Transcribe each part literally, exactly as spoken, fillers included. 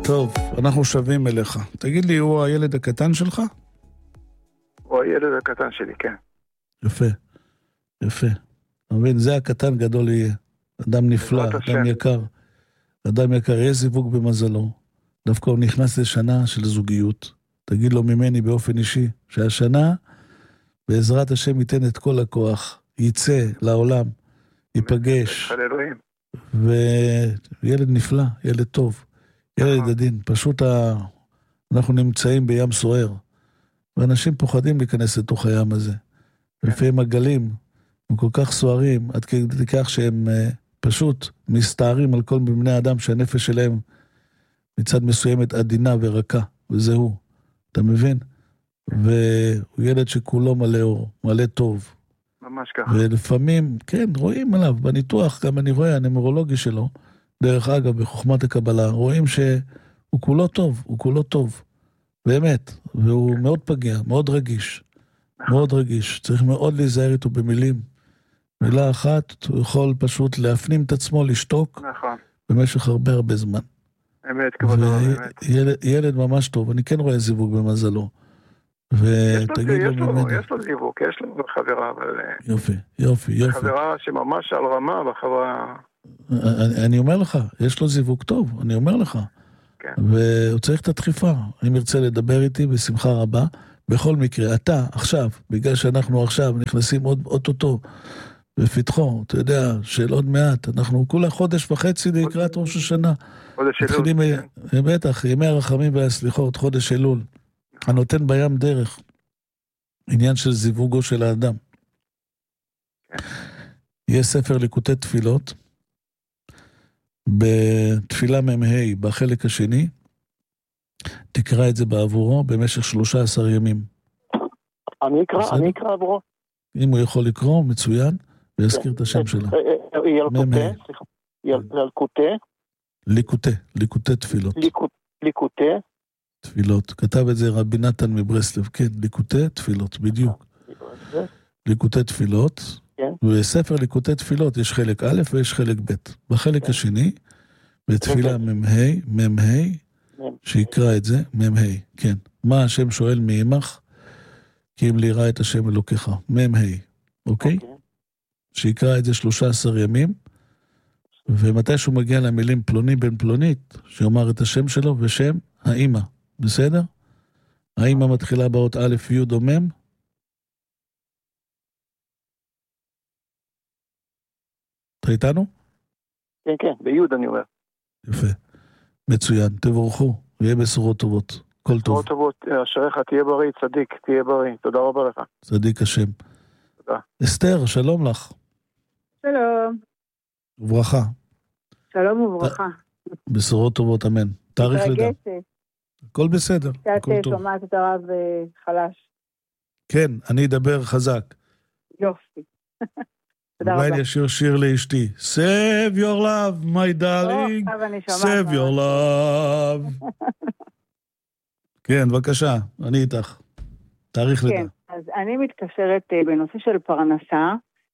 טוב, אנחנו שווים אליך. תגיד לי, הוא הילד הקטן שלך? הוא הילד הקטן שלי, כן. יפה, יפה. אתה מבין, זה הקטן גדול יהיה. אדם נפלא, אדם יקר. אדם יקר, יש זיווג במזלו. דווקא הוא נכנס לשנה של זוגיות. תגיד לו ממני באופן אישי, שהשנה, בעזרת השם ייתן את כל הכוח, יצא לעולם, ייפגש. וילד נפלא, ילד טוב. ילד עדין, פשוט אנחנו נמצאים בים סוער. ואנשים פוחדים להיכנס לתוך הים הזה. לפעמים הגלים הם כל כך סוערים, עד כדי כך שהם פשוט מסתערים על כל בני אדם שהנפש שלהם מצד מסוימת עדינה ורכה, וזהו, אתה מבין? והוא ילד שכולו מלא אור, מלא טוב. ממש ככה. ולפעמים, כן, רואים עליו, בניתוח, גם אני רואה, הנמרולוגי שלו, דרך אגב, בחוכמת הקבלה, רואים שהוא כולו טוב, הוא כולו טוב, באמת, והוא כן. מאוד פגיע, מאוד רגיש, נכון. מאוד רגיש, צריך מאוד להיזהר איתו במילים, מילה אחת, הוא יכול פשוט להפנים את עצמו, לשתוק, נכון. במשך הרבה הרבה זמן. אמת, כבוד הרב, אמת. ילד, ילד ממש טוב, אני כן רואה זיווג במזלו. ותגיד לו, לו ממנו. יש לו זיווג, יש לו חברה, אבל... יופי, יופי, יופי. חברה שממש על רמה, בחברה... אני, אני אומר לך, יש לו זיווג טוב, אני אומר לך. כן. והוא צריך את הדחיפה. אם ירצה לדבר איתי, בשמחה רבה. בכל מקרה, אתה, עכשיו, בגלל שאנחנו עכשיו נכנסים עוד אוטוטו בפתחו, אתה יודע, של עוד מעט, אנחנו כולה חודש וחצי לקראת ראש השנה. חודש אלול. מתחילים, בטח, ימי הרחמים והסליחות, חודש אלול. הנותן בים דרך. עניין של זיווגו של האדם. כן. יש ספר ליקוטי תפילות, בתפילה ממהי, בחלק השני, תקרא את זה בעבורו במשך שלושה עשר ימים. אני אקרא, אני אקרא עבורו. אם הוא יכול לקרוא, מצוין, ויזכיר את השם שלו. ילקוטה, סליחה. ילקוטה. ליקוטי, ליקוטי תפילות. ליקוטי. תפילות. כתב את זה רבי נתן מברסלב, כן, ליקוטי תפילות, בדיוק. ליקוטי תפילות. בספר ליקוטי תפילות יש חלק א' ויש חלק ב'. בחלק השני, בתפילה ממהי, ממהי, שיקרא את זה, ממהי, כן. מה השם שואל מעמך? כי אם ליראה את השם אלוקיך, ממהי, אוקיי? שיקרא את זה שלושה עשר ימים, ומתי שהוא מגיע למילים פלוני בן פלונית, שאומר את השם שלו ושם האמא, בסדר? האמא מתחילה באות א' י' או מ'? אתה איתנו? כן, כן, ביוד אני אומר. יפה, מצוין, תבורכו, ויהיה בשורות טובות, כל טוב. בשורות טובות, אשריך, תהיה בריא, צדיק, תהיה בריא, תודה רבה לך. צדיק השם. תודה. אסתר, שלום לך. שלום. וברכה. שלום וברכה. בשורות טובות, אמן. תאריך לידה. הכל בסדר, הכל טוב. קצת שומעת את הרב חלש. כן, אני אדבר חזק. יופי. אולי אני אשיר שיר לאשתי. Save your love, my darling. Save your love. כן, בבקשה, אני איתך. תאריך לידה. כן, אז אני מתקשרת בנושא של פרנסה,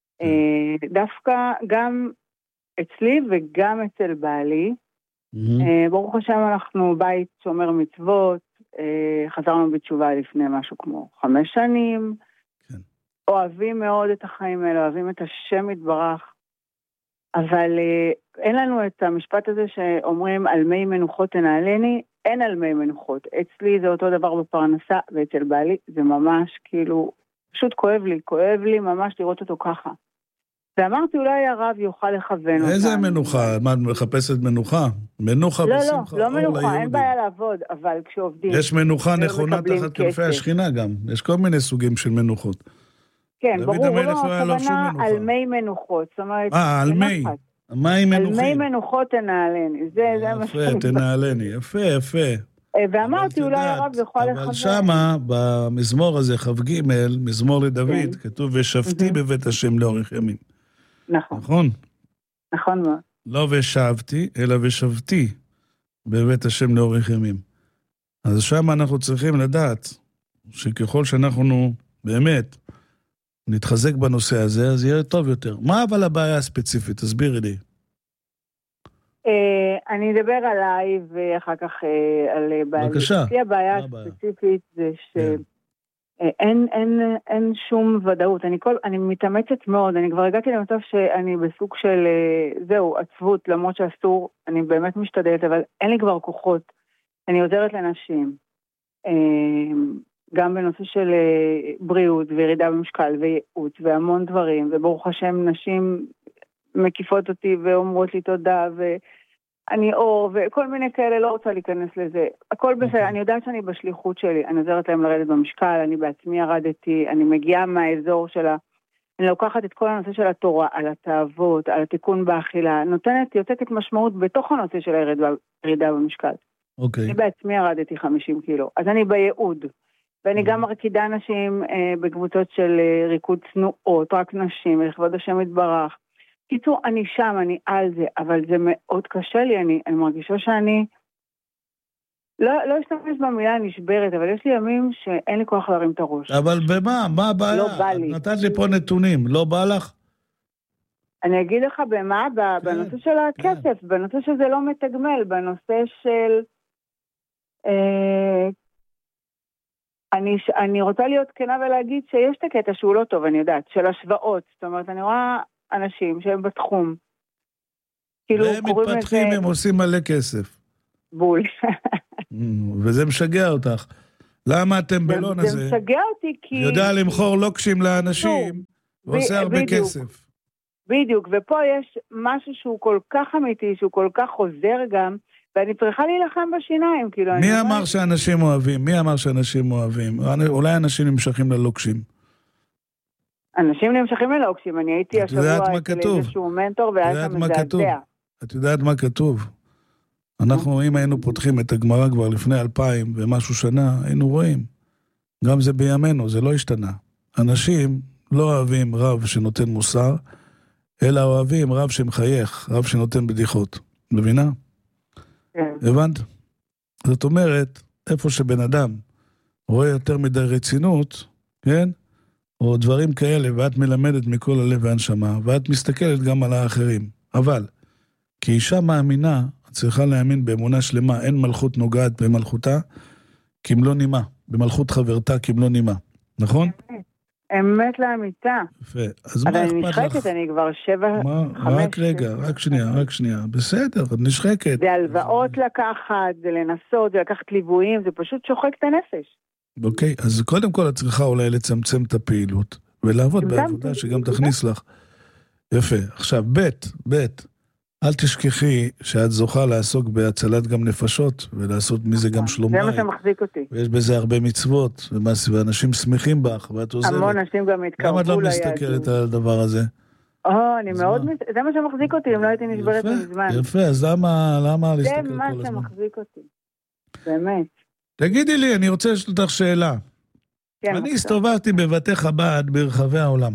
דווקא גם אצלי וגם אצל בעלי. ברוך השם אנחנו בית שומר מצוות, חזרנו בתשובה לפני משהו כמו חמש שנים, אוהבים מאוד את החיים האלה, אוהבים את השם יתברך, אבל אין לנו את המשפט הזה שאומרים על מי מנוחות תנעלני, אין על מי מנוחות. אצלי זה אותו דבר בפרנסה, ואצל בעלי זה ממש כאילו, פשוט כואב לי, כואב לי ממש לראות אותו ככה. ואמרתי אולי הרב יוכל לכוון אותנו. איזה מנוחה? מה, מחפשת מנוחה? מנוחה בשמחה. לא, לא, לא מנוחה, אין בעיה לעבוד, אבל כשעובדים... יש מנוחה נכונה תחת כנפי השכינה גם. יש כל מיני סוגים של מנוחות. כן, ברור, לא, הכוונה על מי מנוחות. אה, על מי. מים מנוחים. על מי מנוחות תנעלני. זה מה שאני... יפה, תנעלני. יפה, יפה. ואמרתי אולי הרב יוכל לכוון. אבל שמה, במזמור הזה, חב ג', מזמור לדוד, כתוב, ושבתי בבית השם לאורך ימים. נכון. נכון? נכון מאוד. לא ושבתי, אלא ושבתי בבית השם לאורך ימים. אז שם אנחנו צריכים לדעת שככל שאנחנו באמת נתחזק בנושא הזה, אז יהיה טוב יותר. מה אבל הבעיה הספציפית? תסבירי לי. אני אדבר עליי ואחר כך על בעלי. בבקשה. כי הבעיה הספציפית זה שאין אין, אין שום ודאות. אני, כל, אני מתאמצת מאוד, אני כבר הגעתי למצב שאני בסוג של, זהו, עצבות, למרות שאסור, אני באמת משתדלת, אבל אין לי כבר כוחות. אני עוזרת לנשים. גם בנושא של בריאות וירידה במשקל וייעוץ והמון דברים, וברוך השם נשים מקיפות אותי ואומרות לי תודה, ואני אור, וכל מיני כאלה, לא רוצה להיכנס לזה. הכל בסדר, אני יודעת שאני בשליחות שלי, אני עוזרת להם לרדת במשקל, אני בעצמי ירדתי, אני מגיעה מהאזור שלה, אני לוקחת את כל הנושא של התורה, על התאוות, על התיקון באכילה, נותנת, יוצקת משמעות בתוך הנושא של הירידה במשקל. אוקיי. אני בעצמי ירדתי חמישים קילו, אז אני בייעוד. ואני גם מרקידה נשים אה, בקבוצות של אה, ריקוד צנועות, רק נשים, לכבוד השם יתברך. קיצור, אני שם, אני על זה, אבל זה מאוד קשה לי, אני, אני מרגישה שאני לא, לא אשתמש במילה נשברת, אבל יש לי ימים שאין לי כוח להרים את הראש. אבל במה? מה הבעיה? לא בא לי. נתת לי פה נתונים, לא בא לך? אני אגיד לך במה, כן, בנושא של הכסף, כן. בנושא שזה לא מתגמל, בנושא של... אה, אני, אני רוצה להיות כנה ולהגיד שיש את הקטע שהוא לא טוב, אני יודעת, של השוואות. זאת אומרת, אני רואה אנשים שהם בתחום. כאילו, והם מתפתחים, הם עושים מלא כסף. בול. וזה משגע אותך. למה אתם בלון הזה? זה משגע אותי כי... יודע למכור לוקשים לאנשים, ועושה הרבה כסף. בדיוק, ופה יש משהו שהוא כל כך אמיתי, שהוא כל כך חוזר גם, ואני צריכה להילחם בשיניים, כאילו... מי אמר שאנשים אוהבים? מי אמר שאנשים אוהבים? אולי אנשים נמשכים ללוקשים. אנשים נמשכים ללוקשים, אני הייתי השבוע אצל איזשהו מנטור, והיה שם מזעזע. את יודעת מה כתוב? אנחנו, אם היינו פותחים את הגמרא כבר לפני אלפיים ומשהו שנה, היינו רואים. גם זה בימינו, זה לא השתנה. אנשים לא אוהבים רב שנותן מוסר, אלא אוהבים רב שמחייך, רב שנותן בדיחות. מבינה? הבנת? זאת אומרת, איפה שבן אדם רואה יותר מדי רצינות, כן? או דברים כאלה, ואת מלמדת מכל הלב והנשמה, ואת מסתכלת גם על האחרים. אבל, כי אישה מאמינה, את צריכה להאמין באמונה שלמה, אין מלכות נוגעת במלכותה, כמלוא נימה. במלכות חברתה, כמלוא נימה. נכון? אמת לאמיתה. יפה. אז מה אכפת לך? אבל אני נשחקת, אני כבר שבע, חמש... רק רגע, רק שנייה, רק שנייה. בסדר, את נשחקת. זה הלוואות לקחת, זה לנסות, זה לקחת ליוויים, זה פשוט שוחק את הנפש. אוקיי, אז קודם כל את צריכה אולי לצמצם את הפעילות, ולעבוד בעבודה שגם תכניס לך. יפה. עכשיו, בית, בית. אל תשכחי שאת זוכה לעסוק בהצלת גם נפשות, ולעשות מזה גם שלום בית. זה מה שמחזיק אותי. ויש בזה הרבה מצוות, ואנשים שמחים בך, ואת עוזרת. המון אנשים גם התקרבו ליהדות. למה את לא מסתכלת על הדבר הזה? או, אני מאוד, זה מה שמחזיק אותי, אם לא הייתי נשברת מזמן. יפה, אז למה, למה להסתכל כל הזמן? זה מה שמחזיק אותי. באמת. תגידי לי, אני רוצה לשאול אותך שאלה. אני הסתובבתי בבתי חב"ד ברחבי העולם.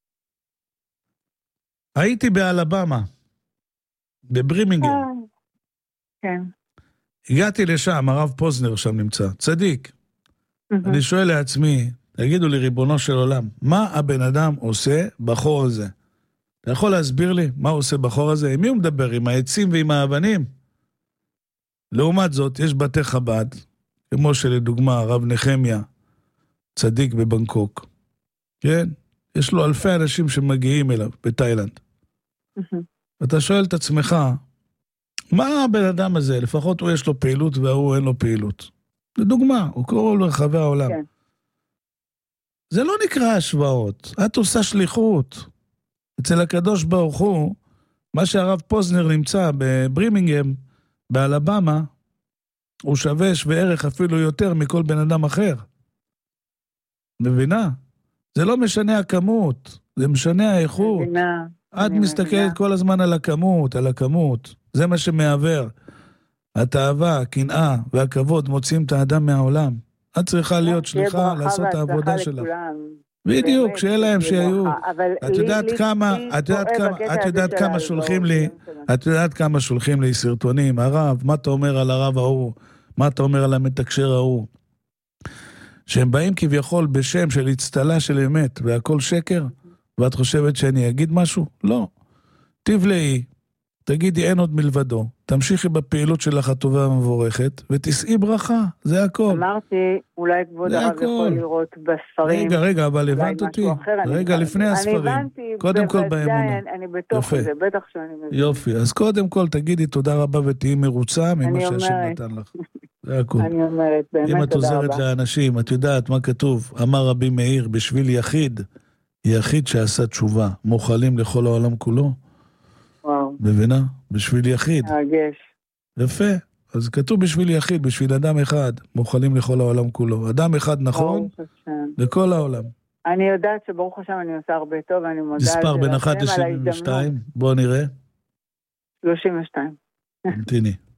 הייתי באלבמה. בברימינגן. כן. הגעתי לשם, הרב פוזנר שם נמצא, צדיק. אני שואל לעצמי, תגידו לי ריבונו של עולם, מה הבן אדם עושה בחור הזה? אתה יכול להסביר לי מה הוא עושה בחור הזה? עם מי הוא מדבר? עם העצים ועם האבנים? לעומת זאת, יש בתי חב"ד, כמו שלדוגמה הרב נחמיה, צדיק בבנקוק. כן? יש לו אלפי אנשים שמגיעים אליו בתאילנד. ואתה שואל את עצמך, מה הבן אדם הזה? לפחות הוא יש לו פעילות והוא אין לו פעילות. לדוגמה, הוא קורא לרחבי העולם. כן. זה לא נקרא השוואות. את עושה שליחות. אצל הקדוש ברוך הוא, מה שהרב פוזנר נמצא בברימינגהם, באלבמה, הוא שווה שווה ערך אפילו יותר מכל בן אדם אחר. מבינה? זה לא משנה הכמות, זה משנה האיכות. מבינה. את מסתכלת כל הזמן על הכמות, על הכמות. זה מה שמעבר. התאווה, הקנאה והכבוד מוציאים את האדם מהעולם. את צריכה להיות שליחה, לעשות את העבודה שלך. בדיוק, שיהיה להם שיהיו. את יודעת כמה, את יודעת כמה, את יודעת כמה שולחים לי, את יודעת כמה שולחים לי סרטונים, הרב, מה אתה אומר על הרב ההוא? מה אתה אומר על המתקשר ההוא? שהם באים כביכול בשם של הצטלה של אמת, והכל שקר, ואת חושבת שאני אגיד משהו? לא. תבלעי, תגידי אין עוד מלבדו, תמשיכי בפעילות שלך הטובה המבורכת, ותשאי ברכה, זה הכל. אמרתי, אולי כבוד הרב יכול לראות בספרים. רגע, רגע, אבל הבנת אותי. רגע, לפני הספרים. קודם כל באמונה. אני בתוך זה, בטח שאני מבין. יופי, אז קודם כל תגידי תודה רבה ותהיי מרוצה ממה שהשם נתן לך. זה הכל. אני אומרת, באמת תודה רבה. אם את עוזרת לאנשים, את יודעת מה כתוב, אמר רבי מאיר, בשביל יחיד, יחיד שעשה תשובה, מוכלים לכל העולם כולו. וואו. מבינה? בשביל יחיד. מרגש. יפה. אז כתוב בשביל יחיד, בשביל אדם אחד, מוכלים לכל העולם כולו. אדם אחד נכון, לכל העולם. אני יודעת שברוך השם אני עושה הרבה טוב, ואני מודה על זה. מספר בין אחת ל-שבעים ושתיים, בואו נראה. שלושים ושתיים. המתיני.